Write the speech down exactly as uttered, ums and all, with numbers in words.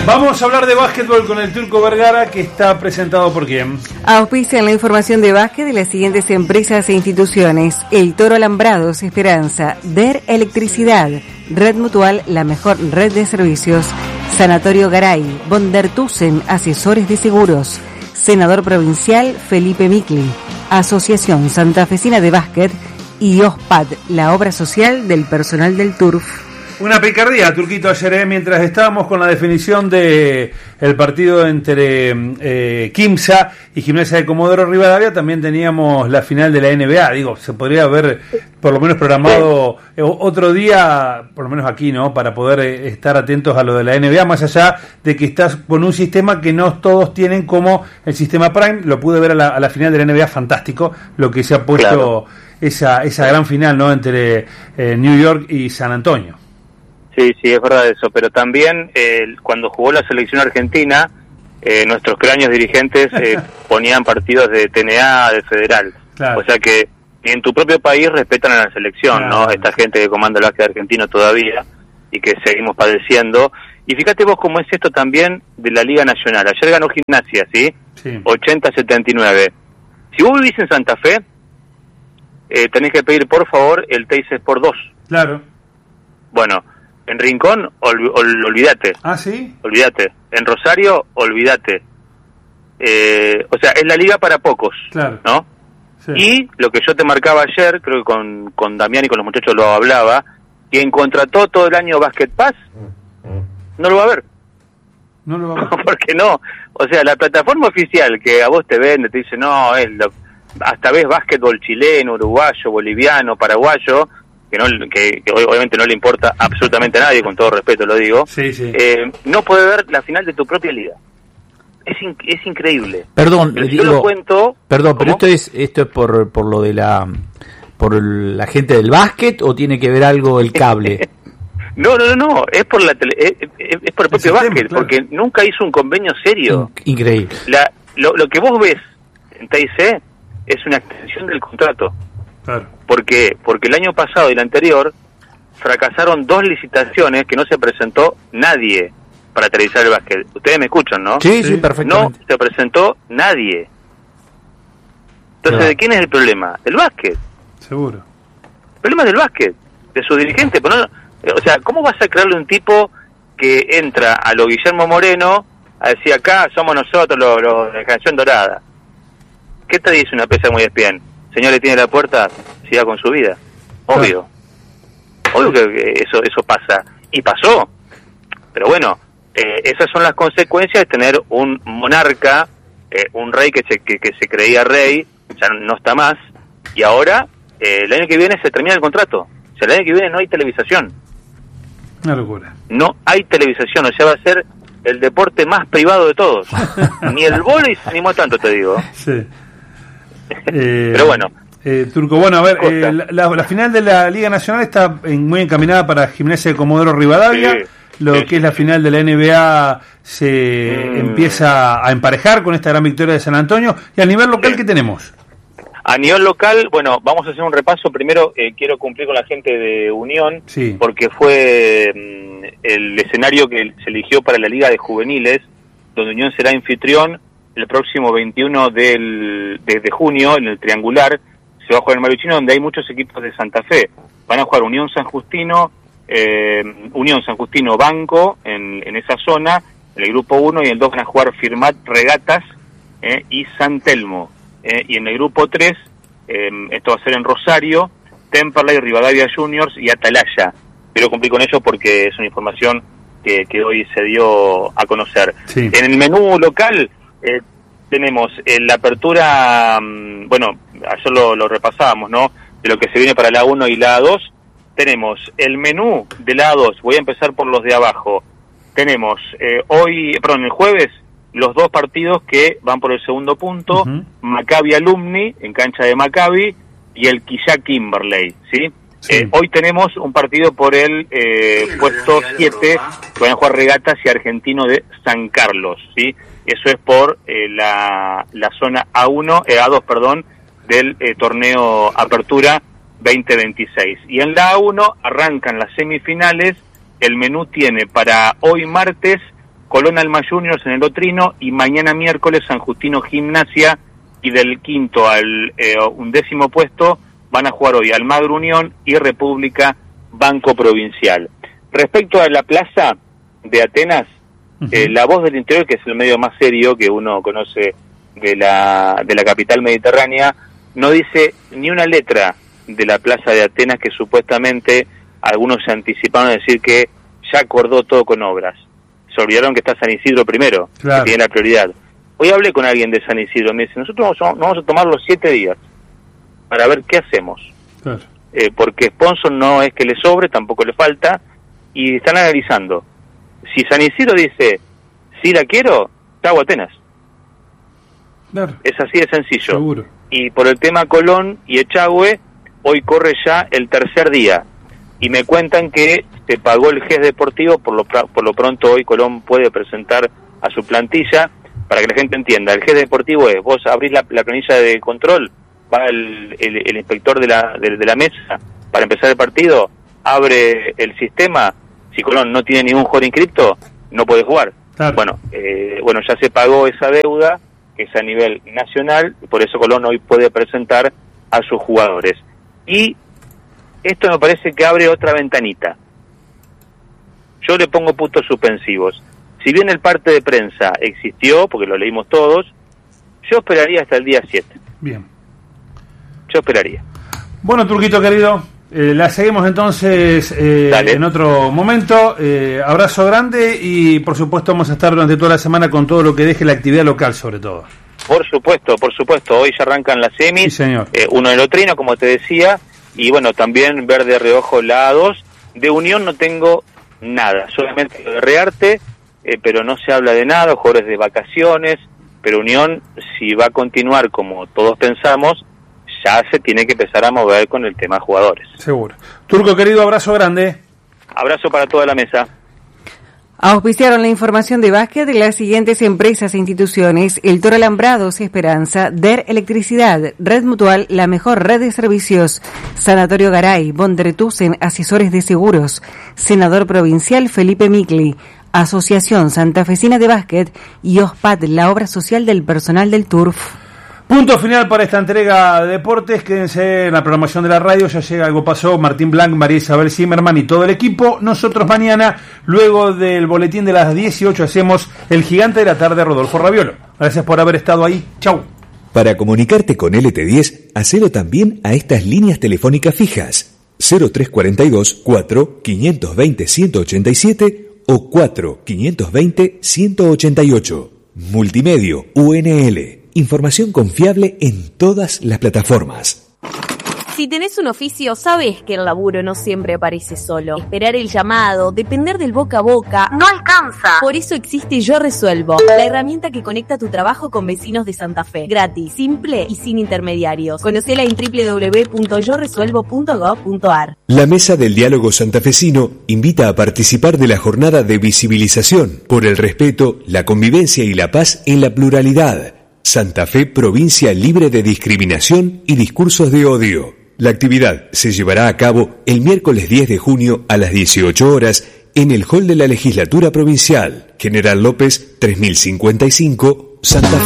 Vamos a hablar de básquetbol con el Turco Vergara, que está presentado por quién. Auspician la información de básquet de las siguientes empresas e instituciones: El Toro Alambrados, Esperanza, D E R Electricidad, Red Mutual, la mejor red de servicios, Sanatorio Garay, Bondertusen, asesores de seguros, Senador Provincial Felipe Micli, Asociación Santafesina de Básquet y OSPAD, la obra social del personal del Turf. Una picardía, Turquito, ayer, eh, mientras estábamos con la definición de el partido entre eh, Quimsa y Gimnasia de Comodoro Rivadavia, también teníamos la final de la N B A. Digo, se podría haber por lo menos programado eh, otro día, por lo menos aquí, ¿no? Para poder eh, estar atentos a lo de la N B A, más allá de que estás con un sistema que no todos tienen, como el sistema Prime. Lo pude ver a la, a la final de la N B A, fantástico, lo que se ha puesto, claro, esa, esa gran final, ¿no? Entre eh, New York y San Antonio. Sí, sí, es verdad eso, pero también eh, cuando jugó la selección argentina, eh, nuestros cráneos dirigentes eh, ponían partidos de T N A, de Federal. Claro. O sea que en tu propio país respetan a la selección, claro, ¿no? Esta gente que comanda el básquet argentino todavía y que seguimos padeciendo. Y fíjate vos cómo es esto también de la Liga Nacional. Ayer ganó Gimnasia, ¿sí? Sí. ochenta a setenta y nueve. Si vos vivís en Santa Fe, eh, tenés que pedir por favor el Teis por dos. Claro. Bueno, en Rincón, ol, ol, olvídate. ¿Ah, sí? Olvídate. En Rosario, olvídate. Eh, o sea, es la liga para pocos, claro, ¿no? Sí. Y lo que yo te marcaba ayer, creo que con, con Damián y con los muchachos lo hablaba, quien contrató todo el año Basket Pass, no lo va a ver. No lo va a ver. ¿Por qué no? O sea, la plataforma oficial que a vos te vende, te dice, no, es lo, hasta ves básquetbol chileno, uruguayo, boliviano, paraguayo, que no que, que obviamente no le importa absolutamente a nadie, con todo respeto lo digo, sí, sí. Eh, no puede ver la final de tu propia liga. Es in, es increíble. Perdón, pero digo, yo lo cuento. Perdón, ¿cómo? Pero esto es esto es por por lo de la por la gente del básquet, o tiene que ver algo el cable. no, no, no, no, es por la tele, es, es, es por el propio básquet, claro, porque nunca hizo un convenio serio. In, increíble. La, lo, lo que vos ves en T I C es una extensión del contrato. Claro. ¿Por qué? Porque el año pasado y el anterior fracasaron dos licitaciones que no se presentó nadie para televisar el básquet. Ustedes me escuchan, ¿no? Sí, sí, perfectamente. No se presentó nadie. Entonces, claro, ¿de quién es el problema? Del básquet. Seguro. El problema es del básquet, de su dirigente. Pero no, o sea, ¿cómo vas a crearle un tipo que entra a lo Guillermo Moreno a decir acá somos nosotros los, los de la generación dorada? ¿Qué te dice una pieza muy espien? Señor, le tiene la puerta, siga con su vida. Obvio. Obvio que eso eso pasa. Y pasó. Pero bueno, eh, esas son las consecuencias de tener un monarca, eh, un rey que se, que, que se creía rey, ya no está más, y ahora, eh, el año que viene se termina el contrato. O sea, el año que viene no hay televisación. Una locura. No hay televisación, o sea, va a ser el deporte más privado de todos. Ni el vóley se animó tanto, te digo. Sí. Eh, Pero bueno, eh, Turco, bueno, a ver, eh, la, la final de la Liga Nacional está en, muy encaminada para Gimnasia de Comodoro Rivadavia. Sí, lo sí, que es la final de la N B A se mm. empieza a emparejar con esta gran victoria de San Antonio. Y a nivel local, sí, ¿qué tenemos? A nivel local, bueno, vamos a hacer un repaso. Primero eh, quiero cumplir con la gente de Unión, sí, porque fue mm, el escenario que se eligió para la Liga de Juveniles, donde Unión será anfitrión el próximo veintiuno del, de, de junio, en el Triangular. Se va a jugar en Maruchino, donde hay muchos equipos de Santa Fe. Van a jugar Unión San Justino, eh, Unión San Justino Banco, en, en esa zona, en el grupo uno, y en el dos van a jugar Firmat Regatas eh, y San Telmo. Eh, y en el grupo tres, eh, esto va a ser en Rosario, Temperley, Rivadavia Juniors y Atalaya. Quiero cumplir con ello porque es una información que, que hoy se dio a conocer. Sí. En el menú local, Eh, tenemos eh, la apertura, mmm, bueno, ayer lo, lo repasábamos, ¿no? De lo que se viene para la uno y la dos. Tenemos el menú de la dos, voy a empezar por los de abajo. Tenemos eh, hoy, perdón, el jueves, los dos partidos que van por el segundo punto, uh-huh. Maccabi Alumni, en cancha de Maccabi, y el Quillá Kimberley, ¿sí? Sí. Eh, hoy tenemos un partido por el eh, puesto siete, que van a jugar Regatas y Argentino de San Carlos, ¿sí? Eso es por eh, la, la zona A uno, eh, A dos, perdón, del eh, torneo Apertura veinte veintiséis. Y en la A uno arrancan las semifinales. El menú tiene para hoy martes Colón Alma Juniors en el Otrino, y mañana miércoles San Justino Gimnasia, y del quinto al eh, undécimo puesto van a jugar hoy Almagro Unión y República Banco Provincial. Respecto a la plaza de Atenas, uh-huh. eh, La Voz del Interior, que es el medio más serio que uno conoce de la de la capital mediterránea, no dice ni una letra de la plaza de Atenas, que supuestamente algunos se anticiparon a decir que ya acordó todo con obras. Se olvidaron que está San Isidro primero, claro, que tiene la prioridad. Hoy hablé con alguien de San Isidro, me dice, nosotros vamos a, vamos a tomar los siete días para ver qué hacemos. Claro. Eh, porque sponsor no es que le sobre, tampoco le falta, y están analizando. Si San Isidro dice, sí la quiero, chau Atenas. Claro. Es así de sencillo. Seguro. Y por el tema Colón y Echagüe, hoy corre ya el tercer día. Y me cuentan que se pagó el G E S Deportivo, por lo, por lo pronto hoy Colón puede presentar a su plantilla, para que la gente entienda. El G E S Deportivo es, vos abrís la, la planilla de control, va el, el, el inspector de la, de, de la mesa para empezar el partido, abre el sistema, si Colón no tiene ningún jugador inscripto, no puede jugar. Claro. Bueno, eh, bueno, ya se pagó esa deuda, que es a nivel nacional, y por eso Colón hoy puede presentar a sus jugadores. Y esto me parece que abre otra ventanita. Yo le pongo puntos suspensivos. Si bien el parte de prensa existió, porque lo leímos todos, yo esperaría hasta el día siete. Bien. Yo esperaría. Bueno, Turquito querido, eh, la seguimos entonces eh, en otro momento. Eh, abrazo grande y por supuesto vamos a estar durante toda la semana con todo lo que deje la actividad local sobre todo. Por supuesto, por supuesto. Hoy ya arrancan las semis. Sí, señor. Eh, uno del Otrino, como te decía, y bueno, también ver de reojo la A dos. De Unión no tengo nada, solamente de Rearte, eh, pero no se habla de nada, jugadores de vacaciones, pero Unión, si va a continuar como todos pensamos, ya se tiene que empezar a mover con el tema jugadores. Seguro. Turco querido, abrazo grande. Abrazo para toda la mesa. Auspiciaron la información de básquet de las siguientes empresas e instituciones: El Toro Alambrados, Esperanza, D E R Electricidad, Red Mutual, la mejor red de servicios, Sanatorio Garay, Bondretusen, asesores de seguros, Senador Provincial Felipe Micli, Asociación Santafesina de Básquet y OSPAD, la obra social del personal del Turf. Punto final para esta entrega de deportes. Quédense en la programación de la radio. Ya llega Algo Pasó, Martín Blanc, María Isabel Zimmerman y todo el equipo. Nosotros mañana, luego del boletín de las dieciocho, hacemos El Gigante de la Tarde, Rodolfo Raviolo. Gracias por haber estado ahí. Chau. Para comunicarte con L T diez, hacelo también a estas líneas telefónicas fijas: cero tres cuarenta y dos, cuatro, quinientos veinte, ciento ochenta y siete o cuatro, quinientos veinte, ciento ochenta y ocho. Multimedio U N L. Información confiable en todas las plataformas. Si tenés un oficio, sabés que el laburo no siempre aparece solo. Esperar el llamado, depender del boca a boca, no alcanza. Por eso existe Yo Resuelvo, la herramienta que conecta tu trabajo con vecinos de Santa Fe. Gratis, simple y sin intermediarios. Conocela en doble u doble u doble u punto yo resuelvo punto gob punto a r. La Mesa del Diálogo Santafesino invita a participar de la jornada de visibilización por el respeto, la convivencia y la paz en la pluralidad. Santa Fe, provincia libre de discriminación y discursos de odio. La actividad se llevará a cabo el miércoles diez de junio a las dieciocho horas en el hall de la Legislatura Provincial, General López tres mil cincuenta y cinco, Santa Fe.